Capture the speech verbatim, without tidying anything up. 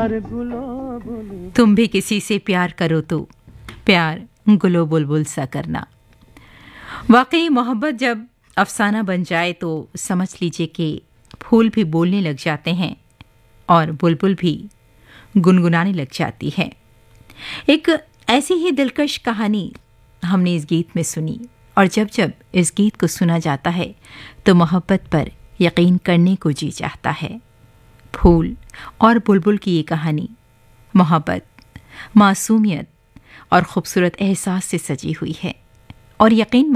तुम भी किसी से प्यार करो तो प्यार गुलो बुलबुल सा करना। वाकई मोहब्बत जब अफसाना बन जाए तो समझ लीजिए कि फूल भी बोलने लग जाते हैं और बुलबुल भी गुनगुनाने लग जाती है। एक ऐसी ही दिलकश कहानी हमने इस गीत में सुनी और जब जब इस गीत को सुना जाता है तो मोहब्बत पर यकीन करने को जी चाहता है। फूल और बुलबुल की ये कहानी मोहब्बत, मासूमियत और खूबसूरत एहसास से सजी हुई है और यकीन